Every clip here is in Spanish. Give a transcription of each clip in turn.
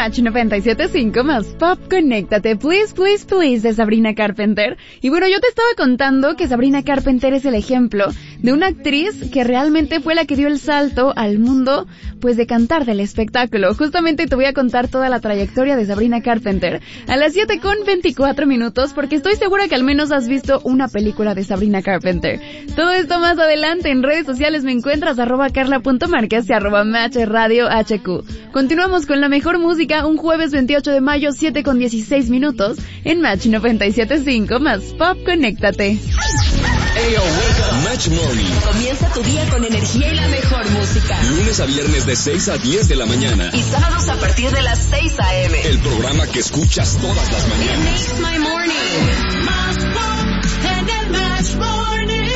Match 97.5 más Pop, conéctate, please, please, please, de Sabrina Carpenter. Y bueno, yo te estaba contando que Sabrina Carpenter es el ejemplo de una actriz que realmente fue la que dio el salto al mundo, pues de cantar, del espectáculo. Justamente te voy a contar toda la trayectoria de Sabrina Carpenter a las 7:24, porque estoy segura que al menos has visto una película de Sabrina Carpenter. Todo esto más adelante. En redes sociales me encuentras @carla.marquez y @matchradiohq. Continuamos con la mejor música un jueves 28 de mayo, 7:16 en Match 97.5 más Pop, conéctate. Hey, wake up. Match Morning. Comienza tu día con energía y la mejor música. Lunes a viernes de 6 a 10 de la mañana. Y sábados a partir de las 6 a.m. El programa que escuchas todas las It mañanas. makes my morning. Más Pop en el Match Morning.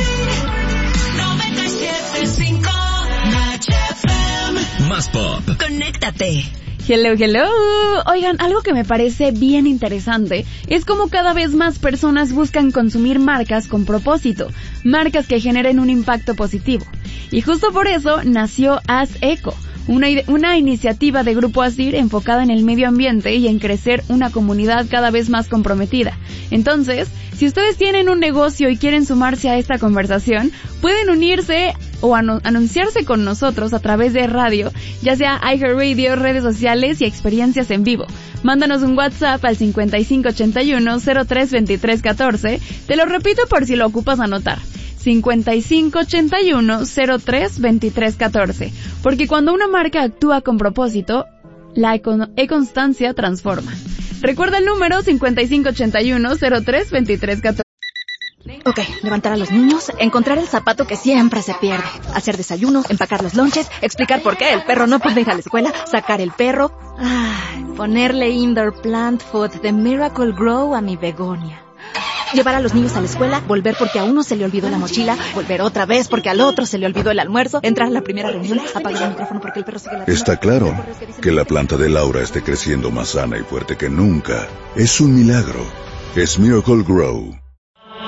97.5 Match FM. Más Pop. Conéctate. Hello, hello. Oigan, algo que me parece bien interesante es cómo cada vez más personas buscan consumir marcas con propósito, marcas que generen un impacto positivo. Y justo por eso nació Haz Eco, una iniciativa de Grupo Asir enfocada en el medio ambiente y en crecer una comunidad cada vez más comprometida. Entonces, si ustedes tienen un negocio y quieren sumarse a esta conversación, pueden unirse o anunciarse con nosotros a través de radio, ya sea iHeartRadio, redes sociales y experiencias en vivo. Mándanos un WhatsApp al 5581-032314. Te lo repito por si lo ocupas anotar. 5581-032314. Porque cuando una marca actúa con propósito, la e-constancia transforma. Recuerda el número 5581-032314. Ok, levantar a los niños, encontrar el zapato que siempre se pierde, hacer desayuno, empacar los lonches, explicar por qué el perro no puede ir a la escuela, sacar el perro, ponerle indoor plant food de Miracle Grow a mi begonia. Llevar a los niños a la escuela, volver porque a uno se le olvidó la mochila, volver otra vez porque al otro se le olvidó el almuerzo, entrar a la primera reunión, apagar el micrófono porque el perro sigue ladrando. Está claro que la planta de Laura esté creciendo más sana y fuerte que nunca. Es un milagro. Es Miracle Grow.